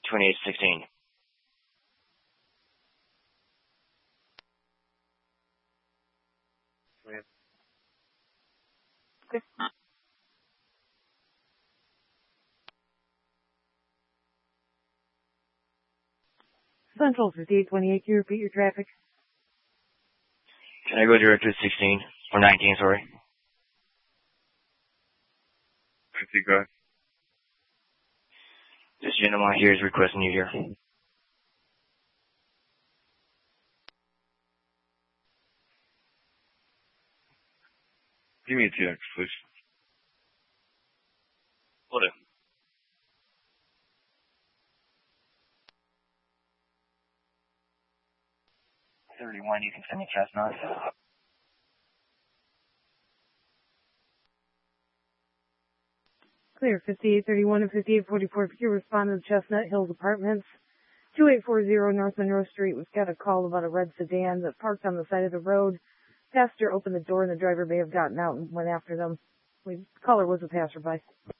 2816. Okay. Central 5828, can you repeat your traffic? Can I go direct to 16? Or 19, sorry. 50, go ahead. This gentleman here is requesting you here. Give me a TX, please. Will do. 31, you can send me Chestnut. Clear, 5831 and 5844. If you respond to the Chestnut Hills Apartments, 2840 North Monroe Street. We've got a call about a red sedan that parked on the side of the road. Passenger opened the door and the driver may have gotten out and went after them. The caller was a passerby.